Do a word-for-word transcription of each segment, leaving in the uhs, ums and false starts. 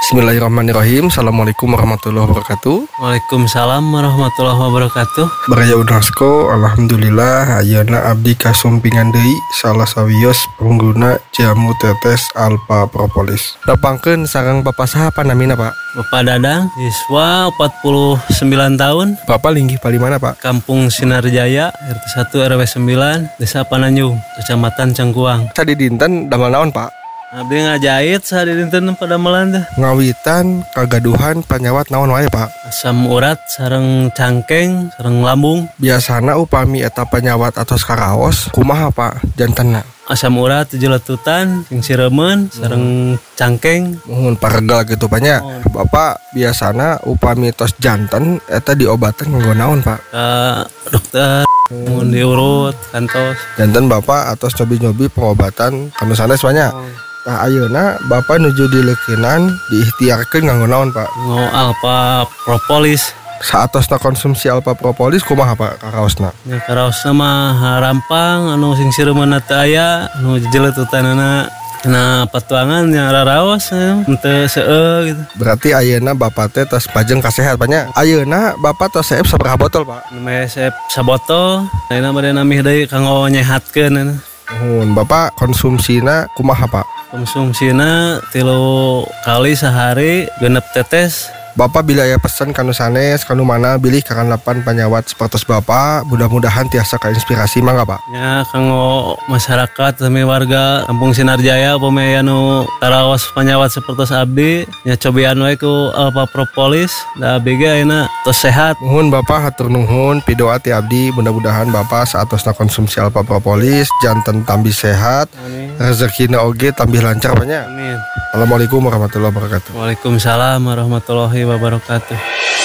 Bismillahirrahmanirrahim. Assalamualaikum warahmatullahi wabarakatuh. Waalaikumsalam warahmatullahi wabarakatuh. Baraya Unasko, alhamdulillah ayeuna abdi kasumpingan deui salah sawios pengguna jamu tetes Alpha Propolis. Dapangkeun sareng Bapak saha panamina, Pak? Bapak Dadang, siswa empat puluh sembilan tahun. Bapak linggih pali mana, Pak? Kampung Sinarjaya, R T satu R W sembilan, Desa Pananjung, Kecamatan Cangkuang. Tadi dinten damel naon, Pak? Abdi ngajait sehari dinten pada melanda. Ngawitan kagaduhan panyawat naon wae, Pak? Asam urat sareng cangkeng sareng lambung. Biasana upami eta panyawat atos karaos kumaha, Pak, jantenna? Asam urat jeletutan sing siremen sareng cangkeng. Mun paregal gitu banyak. Oh. Bapak biasana upami tos janten eta diobaten nganggo naon, Pak? Ka dokter mun diurut kantos. Janten Bapak atos nyobi-nyobi pengobatan kanu sanes banyak. Oh. Nah ayeuna Bapak nuju dileukeunnan diikhtiarkeun nganggo naon, Pak? Ngo Alpha Propolis. Saatosna konsumsi Alpha Propolis kumaha, Pak, karaosna? Ya karaosna mah rampang anu sing sireumna teu aya, anu jeletutanana kena patuangan nya raraos henteu seueur gitu. Berarti ayeuna Bapak teh tos pajeng kasehat banyak. Ayeuna Bapak tos seep sabaraha botol, Pak? Neme sep sabotol, ayeuna bade namih deui kanggo nyehatkeun. Nuhun, Bapak konsumsina kumaha, Pak? Konsumsina tilu kali sehari genep tetes. Bapak bila aya pesan kanu sanes kanu mana bilih kakanapan panyawat sapertos Bapak, mudah-mudahan tiasa kainspirasi mangga, Pak. Ya kanggo masyarakat sami warga Kampung Sinarjaya upami anu karaos panyawat sapertos abdi nya cobian wae ku Alpha Propolis da abdi ge ayeuna tos sehat. Nuhun Bapak, hatur nuhun pidoa ti abdi, mudah-mudahan Bapak saatosna konsumsi Alpha Propolis janten tambih sehat, rezekina oge tambih lancar banyak. Amin. Assalamualaikum warahmatullahi wabarakatuh. Waalaikumsalam warahmatullahi wabarakatuh.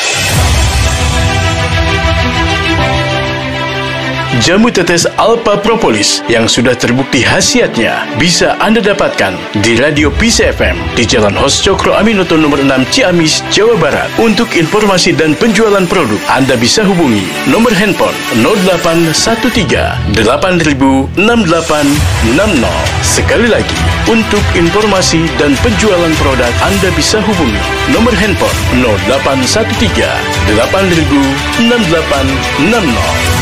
Jamu tetes Alpha Propolis yang sudah terbukti khasiatnya bisa Anda dapatkan di Radio Peace F M di Jalan Hos Cokro Aminoto nomor enam Ciamis, Jawa Barat. Untuk informasi dan penjualan produk, Anda bisa hubungi nomor handphone nol delapan satu tiga delapan nol enam delapan enam nol. Sekali lagi, untuk informasi dan penjualan produk, Anda bisa hubungi nomor handphone nol delapan satu tiga delapan nol enam delapan enam nol.